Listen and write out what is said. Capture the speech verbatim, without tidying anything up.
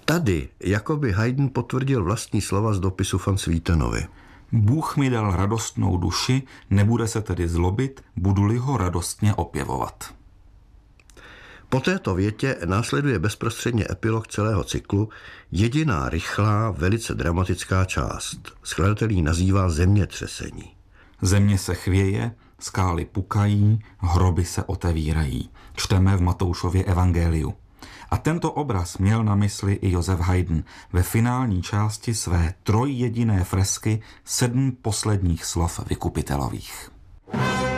Tady jakoby Haydn potvrdil vlastní slova z dopisu van Swietenovi. Bůh mi dal radostnou duši, nebude se tedy zlobit, budu-li ho radostně opěvovat. Po této větě následuje bezprostředně epilog celého cyklu, jediná rychlá, velice dramatická část. Skladatel ji nazývá zemětřesení. Země se chvěje, skály pukají, hroby se otevírají. Čteme v Matoušově evangeliu. A tento obraz měl na mysli i Josef Haydn ve finální části své trojjediné fresky Sedm posledních slov vykupitelových.